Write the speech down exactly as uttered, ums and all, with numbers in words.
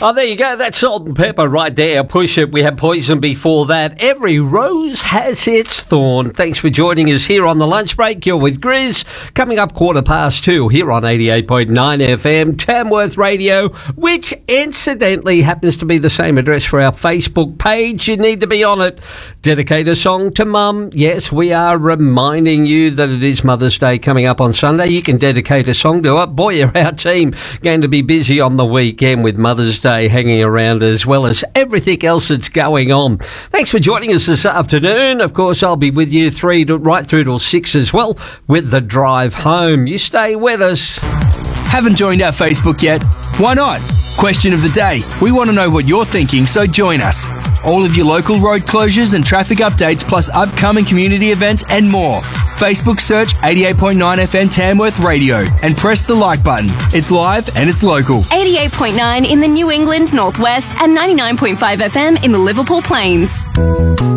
Oh, there you go. That's Salt and Pepper right there. Push it. We had Poison before that. Every rose has its thorn. Thanks for joining us here on the lunch break. You're with Grizz. Coming up quarter past two here on eighty-eight point nine F M, Tamworth Radio, which incidentally happens to be the same address for our Facebook page. You need to be on it. Dedicate a song to Mum. Yes, we are reminding you that it is Mother's Day coming up on Sunday. You can dedicate a song to her. Boy, you're our team going to be busy on the weekend with Mother's Day hanging around, as well as everything else that's going on. Thanks for joining us this afternoon. Of course, I'll be with you three to, right through till six as well with the drive home. You stay with us. Haven't joined our Facebook yet? Why not? Question of the day. We want to know what you're thinking, so join us. All of your local road closures and traffic updates, plus upcoming community events and more. Facebook search eighty-eight point nine F M Tamworth Radio and press the like button. It's live and it's local. eighty-eight point nine in the New England Northwest and ninety-nine point five F M in the Liverpool Plains.